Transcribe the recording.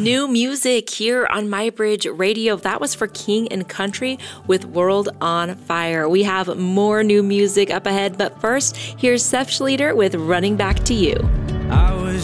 New music here on MyBridge Radio. That was for King and Country with World on Fire. We have more new music up ahead, but first, here's Seth Schleter with Running Back to You. I was